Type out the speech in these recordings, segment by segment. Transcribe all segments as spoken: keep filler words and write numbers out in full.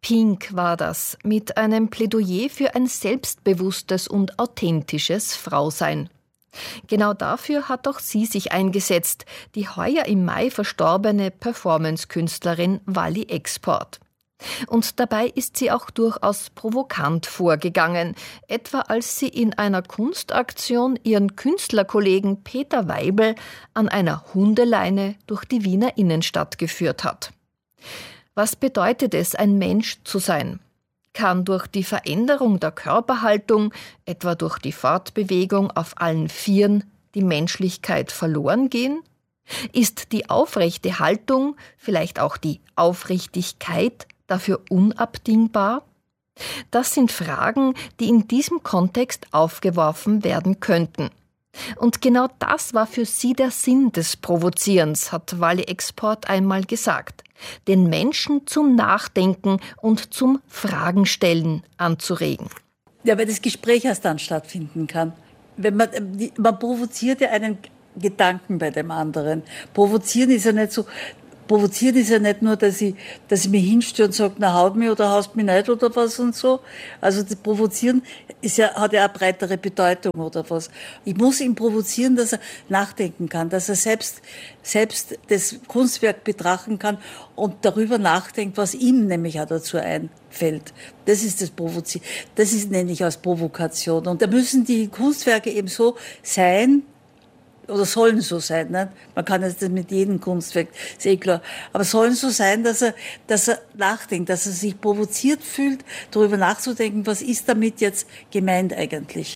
Pink war das, mit einem Plädoyer für ein selbstbewusstes und authentisches Frausein. Genau dafür hat auch sie sich eingesetzt, die heuer im Mai verstorbene Performance-Künstlerin Wally Export. Und dabei ist sie auch durchaus provokant vorgegangen, etwa als sie in einer Kunstaktion ihren Künstlerkollegen Peter Weibel an einer Hundeleine durch die Wiener Innenstadt geführt hat. Was bedeutet es, ein Mensch zu sein? Kann durch die Veränderung der Körperhaltung, etwa durch die Fortbewegung auf allen Vieren, die Menschlichkeit verloren gehen? Ist die aufrechte Haltung, vielleicht auch die Aufrichtigkeit, dafür unabdingbar? Das sind Fragen, die in diesem Kontext aufgeworfen werden könnten. Und genau das war für sie der Sinn des Provozierens, hat Wally Export einmal gesagt. Den Menschen zum Nachdenken und zum Fragenstellen anzuregen. Ja, weil das Gespräch erst dann stattfinden kann. Wenn man, man provoziert ja einen Gedanken bei dem anderen. Provozieren ist ja nicht so... Provozieren ist ja nicht nur, dass ich, dass ich mich hinstelle und sage, na, haut mich oder haust mich nicht oder was und so. Also das Provozieren ist ja, hat ja eine breitere Bedeutung oder was. Ich muss ihn provozieren, dass er nachdenken kann, dass er selbst, selbst das Kunstwerk betrachten kann und darüber nachdenkt, was ihm nämlich auch dazu einfällt. Das ist das Provozieren. Das ist, nenne ich als Provokation. Und da müssen die Kunstwerke eben so sein, oder sollen so sein, ne? Man kann jetzt das mit jedem Kunstwerk, ist eh klar. Aber sollen so sein, dass er, dass er nachdenkt, dass er sich provoziert fühlt, darüber nachzudenken, was ist damit jetzt gemeint eigentlich.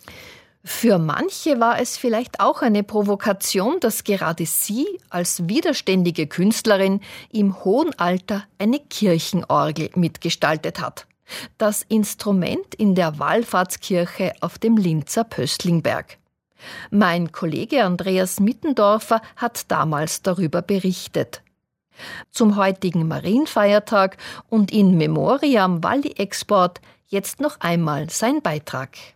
Für manche war es vielleicht auch eine Provokation, dass gerade sie als widerständige Künstlerin im hohen Alter eine Kirchenorgel mitgestaltet hat. Das Instrument in der Wallfahrtskirche auf dem Linzer Pöstlingberg. Mein Kollege Andreas Mittendorfer hat damals darüber berichtet. Zum heutigen Marienfeiertag und in Memoriam Wally Export jetzt noch einmal sein Beitrag.